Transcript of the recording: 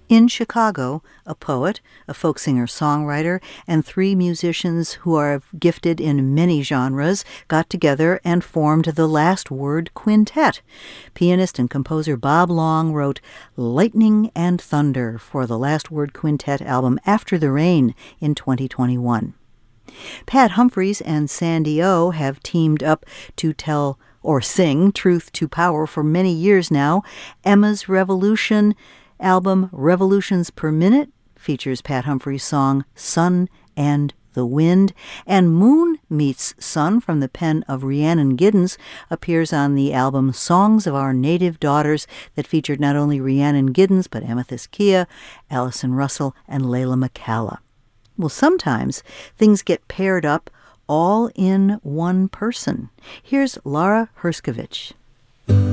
In Chicago, a poet, a folk singer-songwriter, and 3 musicians who are gifted in many genres got together and formed the Last Word Quintet. Pianist and composer Bob Long wrote Lightning and Thunder for the Last Word Quintet album After the Rain in 2021. Pat Humphries and Sandy O have teamed up to tell or sing Truth to Power for many years now. Emma's Revolution album Revolutions Per Minute features Pat Humphries' song Sun and the Wind, and Moon Meets Sun from the pen of Rhiannon Giddens appears on the album Songs of Our Native Daughters that featured not only Rhiannon Giddens but Amethyst Kia, Allison Russell, and Layla McCalla. Well, sometimes things get paired up all in one person. Here's Lara Herskovich.